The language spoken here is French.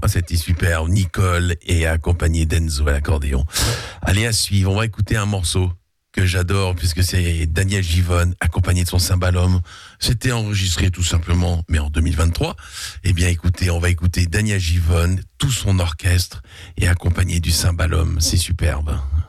c'était super. Nicole et accompagné d'Enzo à l'accordéon. Allez, à suivre. On va écouter un morceau que j'adore puisque c'est Daniel Givonne accompagné de son cymbalum. C'était enregistré tout simplement, mais en 2023. Eh bien, écoutez, on va écouter Daniel Givonne, tout son orchestre et accompagné du cymbalum. C'est superbe.